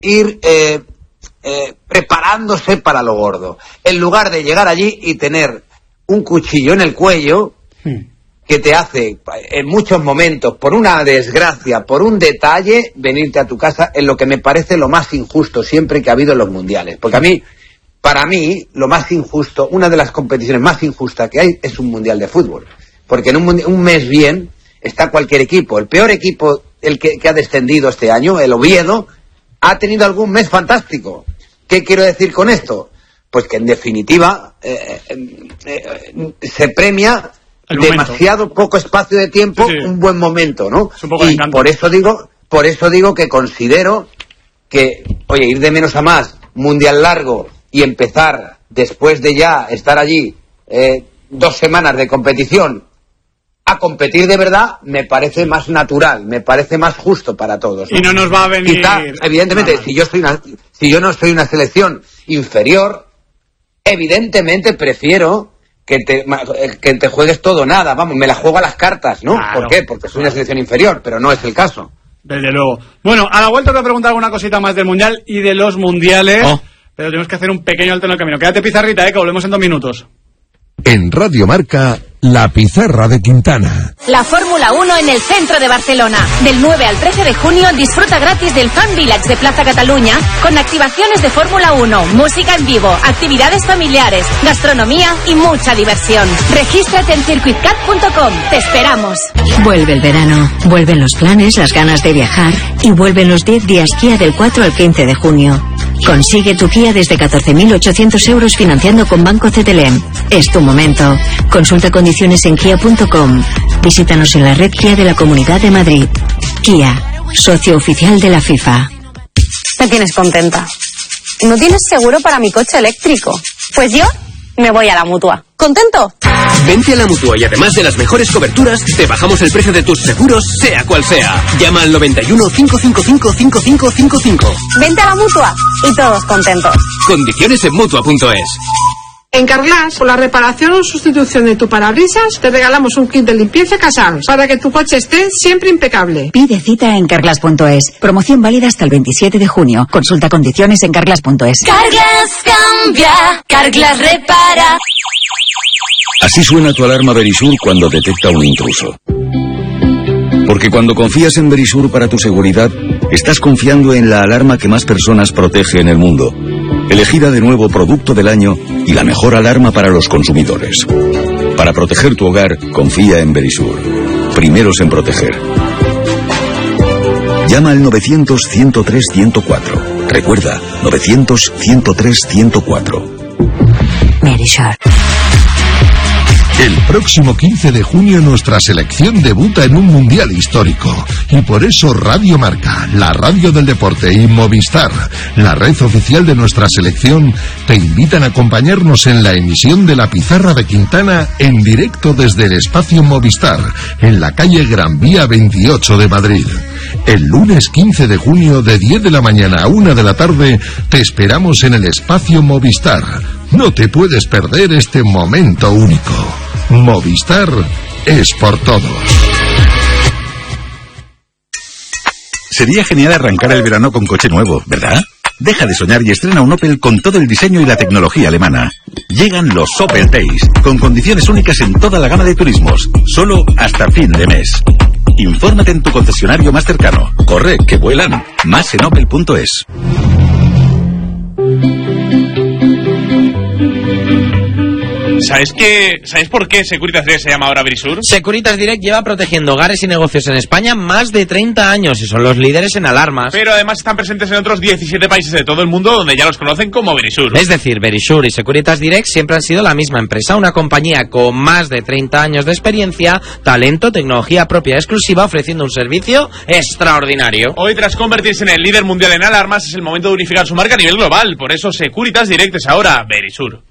ir preparándose para lo gordo, en lugar de llegar allí y tener un cuchillo en el cuello que te hace, en muchos momentos, por una desgracia, por un detalle, venirte a tu casa, en lo que me parece lo más injusto siempre que ha habido en los mundiales. Porque para mí, lo más injusto, una de las competiciones más injustas que hay es un mundial de fútbol. Porque en un mes bien está cualquier equipo. El peor equipo, el que ha descendido este año, el Oviedo, ha tenido algún mes fantástico. ¿Qué quiero decir con esto? Pues que en definitiva se premia demasiado poco espacio de tiempo, un buen momento, ¿no? Y por eso digo que considero que, oye, ir de menos a más, mundial largo, y empezar después de ya estar allí 2 semanas de competición a competir de verdad, me parece más natural, me parece más justo para todos, ¿no? Y no nos va a venir... Quizá, evidentemente, si yo no soy una selección inferior, evidentemente prefiero que te juegues todo o nada, vamos, me la juego a las cartas, ¿no? Claro. ¿Por qué? Porque soy una selección inferior, pero no es el caso. Desde luego. Bueno, a la vuelta te voy a preguntar alguna cosita más del Mundial y de los Mundiales, pero tenemos que hacer un pequeño alto en el camino. Quédate, Pizarrita, que volvemos en 2 minutos. En Radio Marca, La Pizarra de Quintana. La Fórmula 1 en el centro de Barcelona. Del 9 al 13 de junio disfruta gratis del Fan Village de Plaza Cataluña con activaciones de Fórmula 1, música en vivo, actividades familiares, gastronomía y mucha diversión. Regístrate en circuitcat.com. Te esperamos. Vuelve el verano, vuelven los planes, las ganas de viajar y vuelven los 10 días Kia del 4 al 15 de junio. Consigue tu Kia desde 14.800 euros financiando con Banco CTLM. Es tu momento. Consulta condiciones en kia.com. Visítanos en la red Kia de la Comunidad de Madrid. Kia, socio oficial de la FIFA. Me tienes contenta. ¿No tienes seguro para mi coche eléctrico? Pues yo me voy a la Mutua. ¿Contento? Vente a la Mutua y además de las mejores coberturas, te bajamos el precio de tus seguros, sea cual sea. Llama al 91 555 5555. Vente a la Mutua y todos contentos. Condiciones en Mutua.es. En Carglass, por la reparación o sustitución de tu parabrisas, te regalamos un kit de limpieza Casals para que tu coche esté siempre impecable. Pide cita en Carglass.es. Promoción válida hasta el 27 de junio. Consulta condiciones en Carglass.es. Carglass cambia, Carglass repara. Así suena tu alarma Verisur cuando detecta un intruso. Porque cuando confías en Verisur para tu seguridad, estás confiando en la alarma que más personas protege en el mundo. Elegida de nuevo producto del año y la mejor alarma para los consumidores. Para proteger tu hogar, confía en Verisur. Primeros en proteger. Llama al 900-103-104. Recuerda, 900-103-104. Verisur. El próximo 15 de junio nuestra selección debuta en un mundial histórico. Y por eso Radio Marca, la radio del deporte, y Movistar, la red oficial de nuestra selección, te invitan a acompañarnos en la emisión de La Pizarra de Quintana en directo desde el espacio Movistar, en la calle Gran Vía 28 de Madrid. El lunes 15 de junio de 10 de la mañana a 1 de la tarde te esperamos en el espacio Movistar. No te puedes perder este momento único. Movistar es por todos. Sería genial arrancar el verano con coche nuevo, ¿verdad? Deja de soñar y estrena un Opel con todo el diseño y la tecnología alemana. Llegan los Opel Days, con condiciones únicas en toda la gama de turismos, solo hasta fin de mes. Infórmate en tu concesionario más cercano. Corre, que vuelan. Más en opel.es. ¿Sabes por qué Securitas Direct se llama ahora Verisur? Securitas Direct lleva protegiendo hogares y negocios en España más de 30 años y son los líderes en alarmas. Pero además están presentes en otros 17 países de todo el mundo donde ya los conocen como Verisur. Es decir, Verisur y Securitas Direct siempre han sido la misma empresa, una compañía con más de 30 años de experiencia, talento, tecnología propia exclusiva, ofreciendo un servicio extraordinario. Hoy, tras convertirse en el líder mundial en alarmas, es el momento de unificar su marca a nivel global. Por eso Securitas Direct es ahora Verisur.